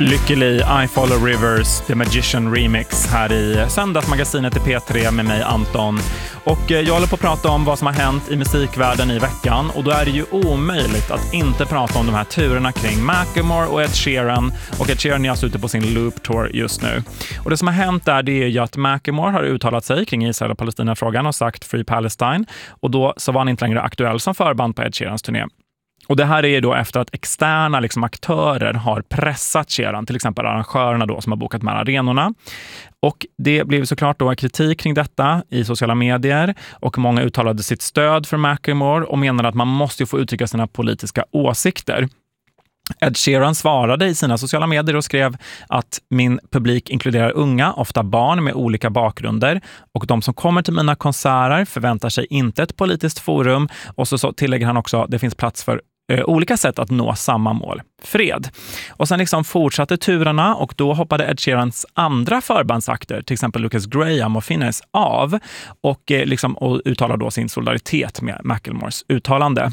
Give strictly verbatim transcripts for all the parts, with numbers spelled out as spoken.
Lycklig I Follow Rivers, The Magician Remix här i söndagsmagasinet i P tre med mig Anton. Och jag håller på att prata om vad som har hänt i musikvärlden i veckan, och då är det ju omöjligt att inte prata om de här turerna kring Macklemore och Ed Sheeran. Och Ed Sheeran är alltså ute på sin Loop Tour just nu. Och det som har hänt där, det är ju att Macklemore har uttalat sig kring Israel och Palestina-frågan och sagt Free Palestine, och då så var han inte längre aktuell som förband på Ed Sheerans turné. Och det här är då efter att externa liksom, aktörer har pressat Sheeran, till exempel arrangörerna då som har bokat med arenorna. Och det blev såklart då kritik kring detta i sociala medier, och många uttalade sitt stöd för Macklemore och menade att man måste ju få uttrycka sina politiska åsikter. Ed Sheeran svarade i sina sociala medier och skrev att min publik inkluderar unga, ofta barn med olika bakgrunder, och de som kommer till mina konserter förväntar sig inte ett politiskt forum, och så, så tillägger han också att det finns plats för eh, olika sätt att nå samma mål, fred. Och sen liksom fortsatte turerna, och då hoppade Ed Sheerans andra förbandsakter, till exempel Lucas Graham och Finnes, av och, eh, liksom, och uttalar då sin solidaritet med Macklemores uttalande.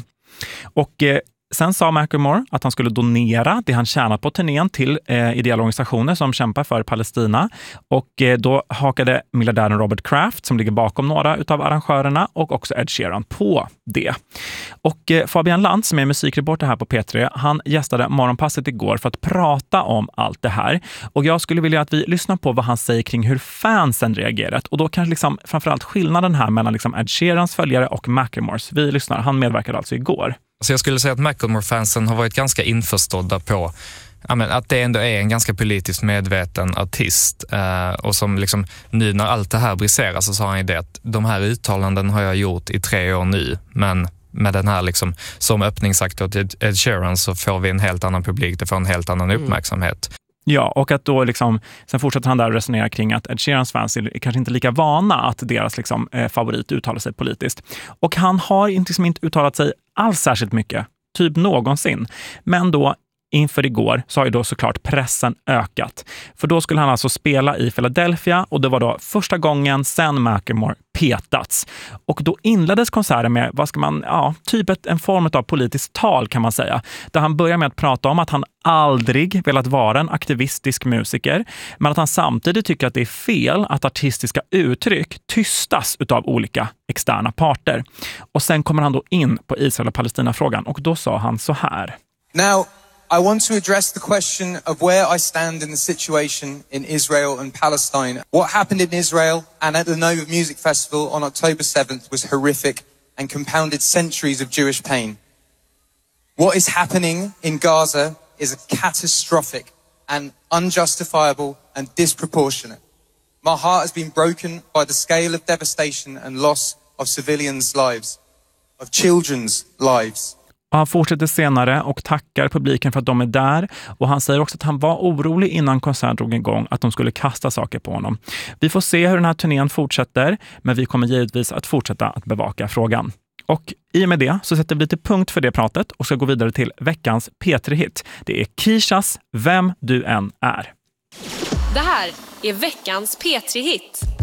Och eh, Sen sa Macklemore att han skulle donera det han tjänat på turnén till eh, ideella organisationer som kämpar för Palestina. Och eh, då hakade miljardären Robert Kraft, som ligger bakom några utav arrangörerna, och också Ed Sheeran på det. Och eh, Fabian Lantz, som är musikreporter här på P tre, han gästade Morgonpasset igår för att prata om allt det här. Och jag skulle vilja att vi lyssnar på vad han säger kring hur fansen reagerat. Och då kanske liksom framförallt skillnaden här mellan liksom Ed Sheerans följare och Macklemores. Vi lyssnar, han medverkade alltså igår. Så jag skulle säga att Macklemore-fansen har varit ganska införstådda på ja, men att det ändå är en ganska politiskt medveten artist. Eh, och som liksom, nu när allt det här briserar så sa han ju det att de här uttalanden har jag gjort i tre år nu, men med den här liksom, som öppningsakt åt Ed Sheeran så får vi en helt annan publik, det får en helt annan uppmärksamhet. Mm. Ja, och att då liksom, sen fortsätter han där att resonera kring att Ed Sheerans fans är kanske inte lika vana att deras liksom, eh, favorit uttalar sig politiskt. Och han har inte, liksom, inte uttalat sig alls särskilt mycket, typ någonsin. Men då inför igår så har ju då såklart pressen ökat. För då skulle han alltså spela i Philadelphia, och det var då första gången sen Macklemore petats. Och då inleddes konserten med, vad ska man, ja, typ ett, en form av politiskt tal kan man säga. Där han börjar med att prata om att han aldrig velat vara en aktivistisk musiker, men att han samtidigt tycker att det är fel att artistiska uttryck tystas utav olika externa parter. Och sen kommer han då in på Israel och Palestina-frågan, och då sa han så här. Now, I want to address the question of where I stand in the situation in Israel and Palestine. What happened in Israel and at the Nova Music Festival on October seventh was horrific and compounded centuries of Jewish pain. What is happening in Gaza is catastrophic and unjustifiable and disproportionate. My heart has been broken by the scale of devastation and loss of civilians' lives, of children's lives. Han fortsätter senare och tackar publiken för att de är där, och han säger också att han var orolig innan konserten drog igång att de skulle kasta saker på honom. Vi får se hur den här turnén fortsätter, men vi kommer givetvis att fortsätta att bevaka frågan. Och i och med det så sätter vi lite punkt för det pratet och ska gå vidare till veckans P tre-hit. Det är Kishas Vem du än är. Det här är veckans P tre-hit.